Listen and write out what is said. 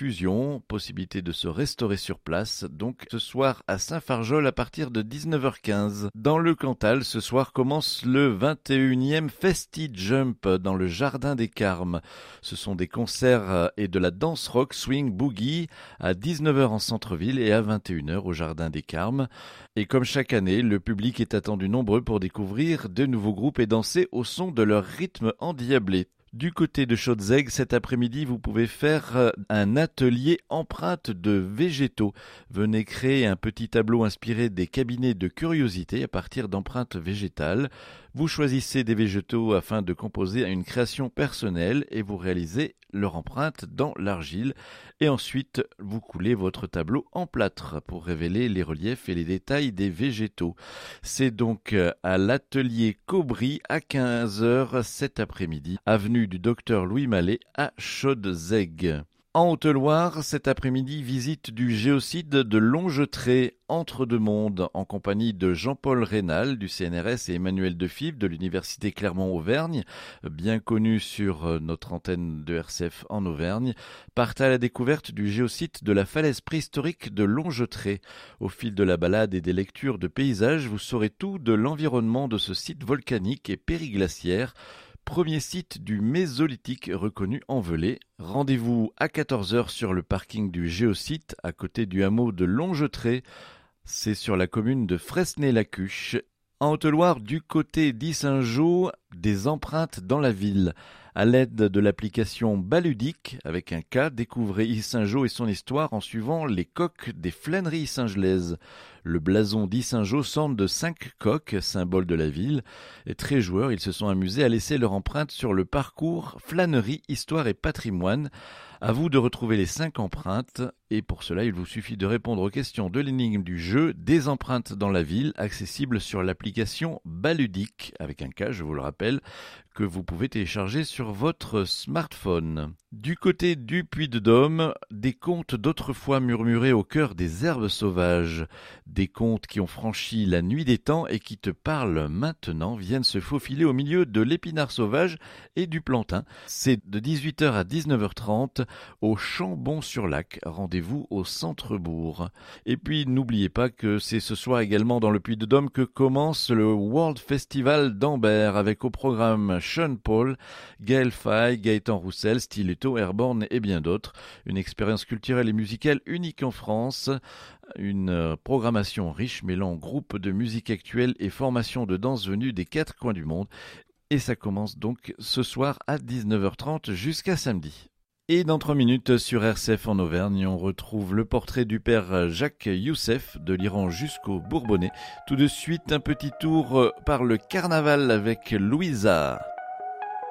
rediffusion, possibilité de se restaurer sur place, donc ce soir à Saint-Fargeol à partir de 19h15. Dans le Cantal, ce soir commence le 21e Festi Jump dans le Jardin des Carmes. Ce sont des concerts et de la danse rock, swing, boogie à 19h en centre-ville et à 21h au Jardin des Carmes. Et comme chaque année, le public est attendu nombreux pour découvrir de nouveaux groupes et danser au son de leur rythme endiablé. Du côté de Chaudzeg, cet après-midi, vous pouvez faire un atelier empreinte de végétaux. Venez créer un petit tableau inspiré des cabinets de curiosité à partir d'empreintes végétales. Vous choisissez des végétaux afin de composer une création personnelle et vous réalisez leur empreinte dans l'argile. Et ensuite, vous coulez votre tableau en plâtre pour révéler les reliefs et les détails des végétaux. C'est donc à l'atelier Cobry à 15h cet après-midi, avenue du Docteur Louis Mallet à Chaudzeg. En Haute-Loire, cet après-midi, visite du géocide de Longetré, Entre-deux-Mondes, en compagnie de Jean-Paul Rénal du CNRS et Emmanuel Defibes de l'Université Clermont-Auvergne, bien connu sur notre antenne de RCF en Auvergne, partent à la découverte du géocide de la falaise préhistorique de Longetré. Au fil de la balade et des lectures de paysages, vous saurez tout de l'environnement de ce site volcanique et périglaciaire, premier site du Mésolithique reconnu en Velay. Rendez-vous à 14h sur le parking du Géosite, à côté du hameau de Longetré. C'est sur la commune de Fresnay-la-Cuche. En Haute-Loire, du côté d'Yssingeau, des empreintes dans la ville. À l'aide de l'application Baludique, avec un K, découvrez Yssingeau et son histoire en suivant les coqs des flâneries yssingelaises. Le blason d'Yssingeau s'orne de 5 coqs, symbole de la ville. Et très joueurs, ils se sont amusés à laisser leur empreinte sur le parcours Flânerie, Histoire et Patrimoine. À vous de retrouver les 5 empreintes. Et pour cela, il vous suffit de répondre aux questions de l'énigme du jeu des empreintes dans la ville, accessible sur l'application Baludique, avec un K, je vous le rappelle, que vous pouvez télécharger sur votre smartphone. Du côté du Puy-de-Dôme, des contes d'autrefois murmurés au cœur des herbes sauvages. Des contes qui ont franchi la nuit des temps et qui te parlent maintenant viennent se faufiler au milieu de l'épinard sauvage et du plantain. C'est de 18h à 19h30 au Chambon-sur-Lac. Rendez-vous au centre-bourg. Et puis n'oubliez pas que c'est ce soir également dans le Puy-de-Dôme que commence le World Festival d'Ambert avec au programme Sean Paul, Gaël Faye, Gaëtan Roussel, Stiletto, Airborne et bien d'autres. Une expérience culturelle et musicale unique en France. Une programmation riche mêlant groupes de musique actuelle et formations de danse venues des 4 coins du monde. Et ça commence donc ce soir à 19h30 jusqu'à samedi. Et dans 3 minutes sur RCF en Auvergne, on retrouve le portrait du père Jacques Youssef, de l'Iran jusqu'au Bourbonnais. Tout de suite, un petit tour par le carnaval avec Louisa.